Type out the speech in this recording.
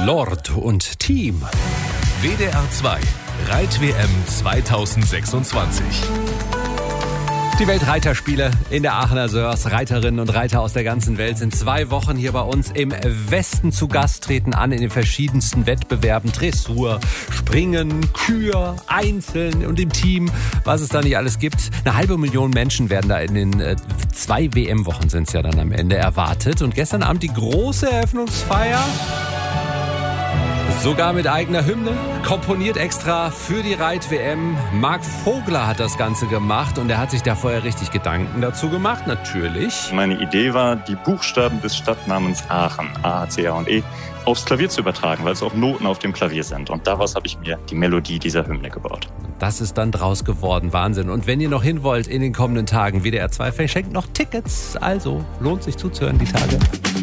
Lord und Team. WDR 2 Reit-WM 2026. Die Weltreiterspiele in der Aachener Sörs. Reiterinnen und Reiter aus der ganzen Welt sind 2 Wochen hier bei uns im Westen zu Gast, treten an in den verschiedensten Wettbewerben. Dressur, Springen, Kür, Einzeln und im Team, was es da nicht alles gibt. 500.000 Menschen werden da in den 2 WM-Wochen sind es ja dann am Ende erwartet. Und gestern Abend die große Eröffnungsfeier. Sogar mit eigener Hymne, komponiert extra für die Reit-WM. Marc Vogler hat das Ganze gemacht und er hat sich da vorher richtig Gedanken dazu gemacht, natürlich. Meine Idee war, die Buchstaben des Stadtnamens Aachen, A, C, A und E, aufs Klavier zu übertragen, weil es auch Noten auf dem Klavier sind. Und daraus habe ich mir die Melodie dieser Hymne gebaut. Das ist dann draus geworden, Wahnsinn. Und wenn ihr noch hin wollt in den kommenden Tagen, WDR 2 verschenkt noch Tickets. Also lohnt sich zuzuhören die Tage.